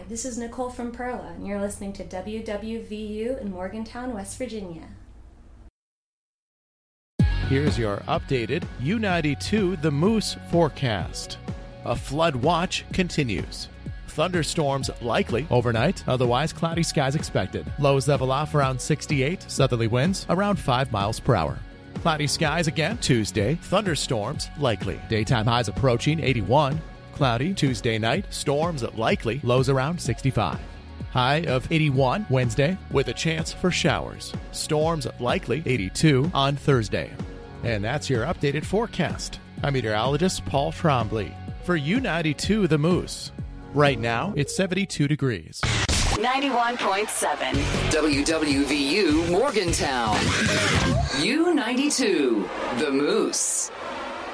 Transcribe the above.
this is Nicole from Perla, and you're listening to WWVU in Morgantown, West Virginia. Here's your updated U92 The Moose forecast. A flood watch continues. Thunderstorms likely overnight, otherwise cloudy skies expected. Lows level off around 68, southerly winds around 5 miles per hour. Cloudy skies again Tuesday, thunderstorms likely. Daytime highs approaching 81. Cloudy Tuesday night, storms likely, lows around 65. High of 81 Wednesday with a chance for showers. Storms likely 82 on Thursday. And that's your updated forecast. I'm meteorologist Paul Trombley for U92 The Moose. Right now, it's 72 degrees. 91.7 WWVU Morgantown. U92 The Moose.